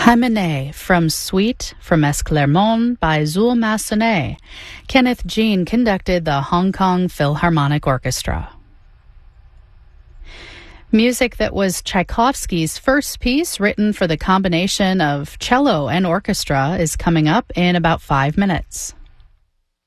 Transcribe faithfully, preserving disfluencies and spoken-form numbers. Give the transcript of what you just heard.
Hymenae from Suite from Esclarmonde by Jules Massenet. Kenneth Jean conducted the Hong Kong Philharmonic Orchestra. Music that was Tchaikovsky's first piece written for the combination of cello and orchestra is coming up in about five minutes.